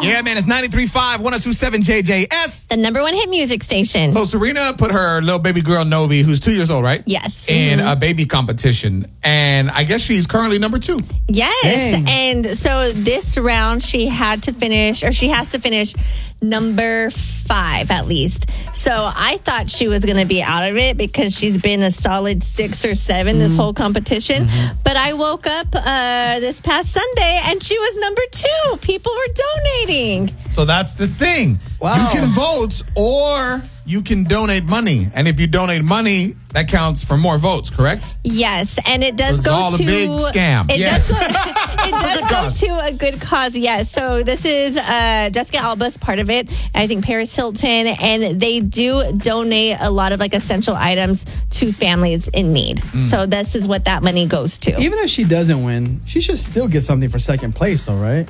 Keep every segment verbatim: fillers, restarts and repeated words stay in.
Yeah, man, it's ninety-three point five, one oh two point seven J J S. The number one hit music station. So Serena put her little baby girl, Novi, who's two years old, right? Yes. In mm-hmm. a baby competition. And I guess she's currently number two. Yes. Dang. And so this round, she had to finish, or she has to finish number five at least. So I thought she was going to be out of it because she's been a solid six or seven mm-hmm. this whole competition. Mm-hmm. But I woke up uh, this past Sunday and she was number two. People were donating. So that's the thing. Wow. You can vote or you can donate money. And if you donate money, that counts for more votes, correct? Yes, and it does it's go all to a big scam. It Yes. does go, it does go to a good cause. Yes. So this is uh, Jessica Alba's part of it. I think Paris Hilton, and they do donate a lot of like essential items to families in need. Mm. So this is what that money goes to. Even if she doesn't win, she should still get something for second place, though, right?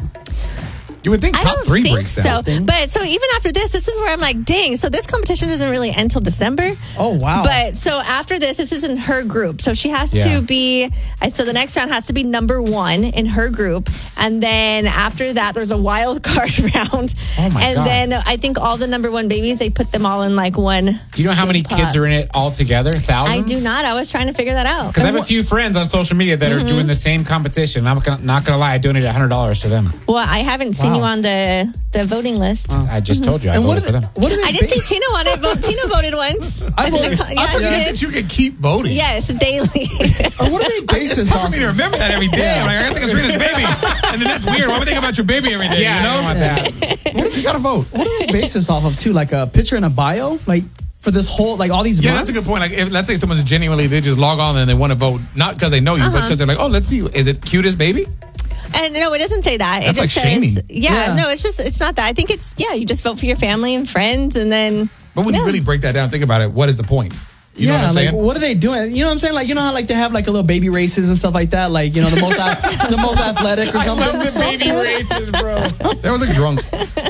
You would think I top don't three think breaks so. down. But so even after this, this is where I'm like, dang. So this competition doesn't really end till December. Oh, wow. But so after this, this is in her group. So she has Yeah. to be, so the next round has to be number one in her group. And then after that, there's a wild card round. Oh, my and God. then I think all the number one babies, they put them all in like one. Do you know how many pot. kids are in it altogether? I Thousands? do not. I was trying to figure that out. Because I have a few friends on social media that Mm-hmm. are doing the same competition. I'm gonna- not going to lie, I donated one hundred dollars to them. Well, I haven't seen Wow. you on the, the voting list. I just told you I And what voted do for they, them. what do they I did ba- see Tina on it. Vote. Tina voted once. I voted. Yeah, I you forget did. that you can keep voting. Yes, daily. Uh, what do they base It's this tough for off me to of? remember that every day. I'm like, I gotta think of Serena's baby. And then that's weird. Why would I think about your baby every day? Yeah, you know? I don't want that. You gotta vote. What do they base this off of, too? Like a picture and a bio? Like, for this whole, like, all these Yeah, months? that's a good point. Like, if, let's say someone's genuinely, they just log on and they want to vote, not because they know you, but because they're like, oh, let's see, is it cutest baby? And no, it doesn't say that. That's it just like says, shaming. Yeah, Yeah. no, it's just, it's not that. I think it's, yeah, you just vote for your family and friends and then. But when yeah. you really break that down, think about it, what is the point? You know yeah, what I'm saying? like what are they doing? You know what I'm saying? Like, you know how like they have like a little baby races and stuff like that. Like, you know, the most ath- the most athletic or something. races, bro. That was like drunk.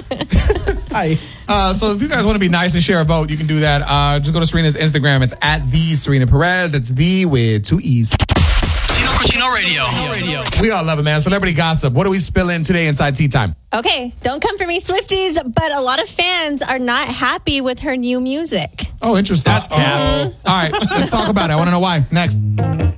Hi. Uh, so if you guys want to be nice and share a vote, you can do that. Uh, just go to Serena's Instagram. It's at the Serena Perez. That's the with two E's. Tino Cucino Radio. We all love it, man. Celebrity gossip. What do we spill in today inside Tea Time? Okay, don't come for me, Swifties, but a lot of fans are not happy with her new music. Oh, interesting. That's cap. All right, let's talk about it. I want to know why. Next.